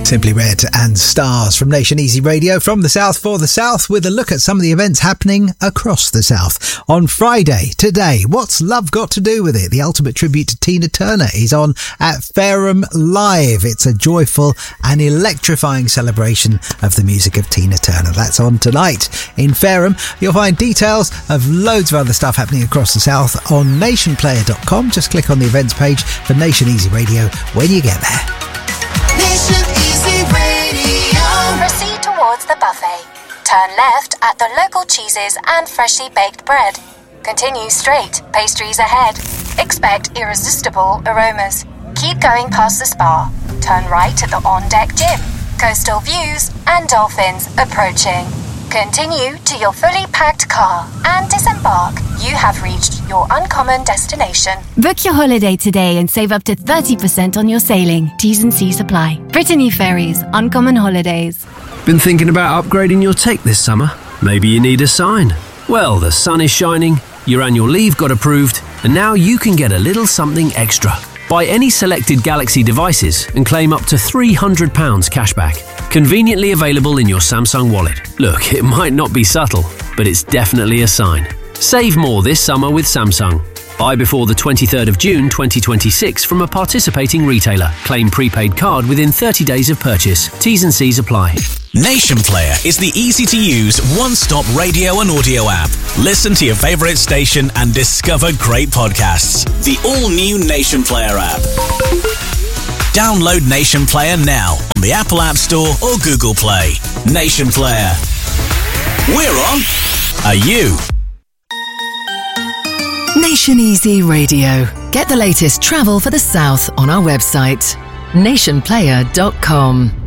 Simply Red and Stars from Nation Easy Radio, from the South for the South, with a look at some of the events happening across the South. On Friday, today, What's Love Got to Do With It? The ultimate tribute to Tina Turner is on at Fareham Live. It's a joyful and electrifying celebration of the music of Tina Turner. That's on tonight in Fareham. You'll find details of loads of other stuff happening across the South on nationplayer.com. Just click on the events page for Nation Easy Radio when you get there. Nation Easy Radio. Proceed towards the buffet. Turn left at the local cheeses and freshly baked bread. Continue straight, pastries ahead. Expect irresistible aromas. Keep going past the spa. Turn right at the on-deck gym. Coastal views and dolphins approaching. Continue to your fully packed car and disembark. You have reached your uncommon destination. Book your holiday today and save up to 30% on your sailing. T's and C's apply. Brittany Ferries, Uncommon Holidays. Been thinking about upgrading your take this summer? Maybe you need a sign. Well, the sun is shining, your annual leave got approved, and now you can get a little something extra. Buy any selected Galaxy devices and claim up to £300 cashback. Conveniently available in your Samsung wallet. Look, it might not be subtle, but it's definitely a sign. Save more this summer with Samsung. Buy before the 23rd of June 2026 from a participating retailer. Claim prepaid card within 30 days of purchase. T's and C's apply. Nation Player is the easy-to-use, one-stop radio and audio app. Listen to your favourite station and discover great podcasts. The all-new Nation Player app. Download Nation Player now on the Apple App Store or Google Play. Nation Player. We're on. Are you? Nation Easy Radio. Get the latest travel for the South on our website, nationplayer.com.